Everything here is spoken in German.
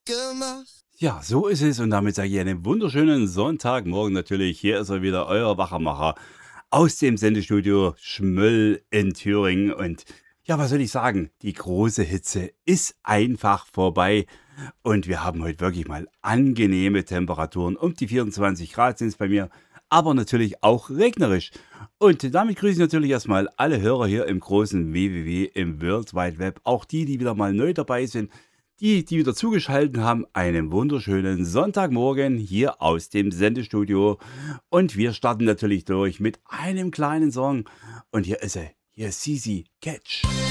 gemacht. Ja, so ist es und damit sage ich einen wunderschönen Sonntagmorgen natürlich. Hier ist er wieder, euer Wachermacher aus dem Sendestudio Schmöll in Thüringen. Und ja, was soll ich sagen? Die große Hitze ist einfach vorbei und wir haben heute wirklich mal angenehme Temperaturen. Um die 24 Grad sind es bei mir, aber natürlich auch regnerisch. Und damit grüße ich natürlich erstmal alle Hörer hier im großen WWW im World Wide Web, auch die wieder mal neu dabei sind. Die wieder zugeschaltet haben, einen wunderschönen Sonntagmorgen hier aus dem Sendestudio. Und wir starten natürlich durch mit einem kleinen Song. Und hier ist sie, hier ist Sisi Catch.